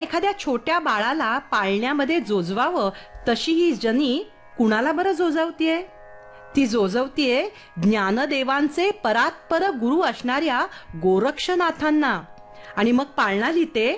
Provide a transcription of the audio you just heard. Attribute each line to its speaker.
Speaker 1: एखाद्या छोट्या बाळाला पाळण्यामध्ये जोजवावं तशी ही जनी कुणाला बरं जोजवतीये? ती जोजवतीये ज्ञानदेवांचे परात्पर गुरु असणाऱ्या गोरक्षनाथांना. आणि मग पाळणा लिहिते,